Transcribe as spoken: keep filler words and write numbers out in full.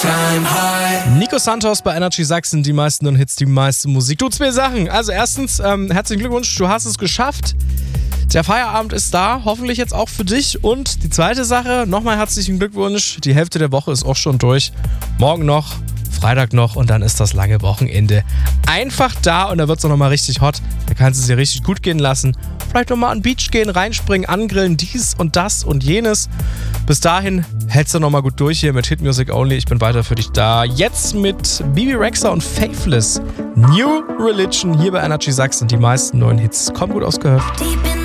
Nico Santos bei Energy Sachsen, die meisten neuen Hits, die meiste Musik. Du, zwei Sachen. Also erstens, ähm, herzlichen Glückwunsch, du hast es geschafft. Der Feierabend ist da, hoffentlich jetzt auch für dich. Und die zweite Sache, nochmal herzlichen Glückwunsch. Die Hälfte der Woche ist auch schon durch. Morgen noch, Freitag noch und dann ist das lange Wochenende einfach da und da wird es auch nochmal richtig hot. Da kannst du es dir richtig gut gehen lassen. Vielleicht nochmal an den Beach gehen, reinspringen, angrillen, dies und das und jenes. Bis dahin hältst du nochmal gut durch hier mit Hit Music Only. Ich bin weiter für dich da. Jetzt mit Bibi Rexha und Faithless. New Religion hier bei Energy Sachsen. Die meisten neuen Hits. Komm gut ausgehört.